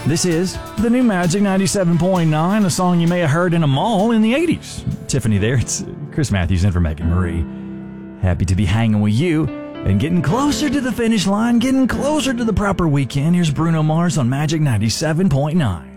This is the new Magic 97.9, a song you may have heard in a mall in the 80s. Tiffany there, it's Chris Matthews in for Megan Marie. Happy to be hanging with you and getting closer to the finish line, getting closer to the proper weekend. Here's Bruno Mars on Magic 97.9.